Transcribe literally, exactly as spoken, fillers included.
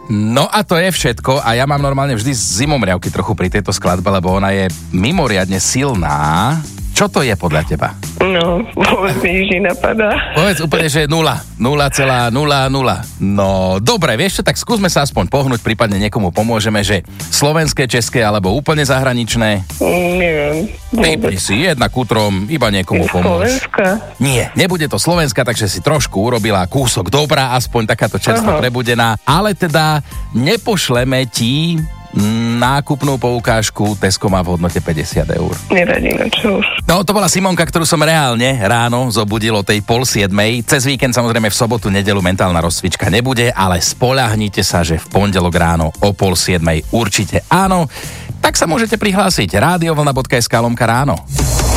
No a to je všetko a ja mám normálne vždy zimomriavky trochu pri tejto skladbe, lebo ona je mimoriadne silná. Čo to je podľa teba? No, vôbec mi nič nenapadá. Povedz úplne, že je nula. nula celá nula nula. No, dobre, vieš čo, tak skúsme sa aspoň pohnúť, prípadne niekomu pomôžeme, že slovenské, české alebo úplne zahraničné. Mm, neviem. Vypni si jednak útrom, iba niekomu pomôž. Slovenska? Nie, nebude to Slovenska, takže si trošku urobila kúsok dobrá, aspoň takáto čerstvo prebudená, ale teda nepošleme ti nákupnú poukážku, Tesco má v hodnote päťdesiat eur. Neradí, no čo už. No, to bola Simonka, ktorú som reálne ráno zobudil o tej pol siedmej. Cez víkend samozrejme v sobotu, nedeľu mentálna rozcvička nebude, ale spoľahnite sa, že v pondelok ráno o pol siedmej určite áno. Tak sa môžete prihlásiť rádiovlna bodka es ká lomka ráno.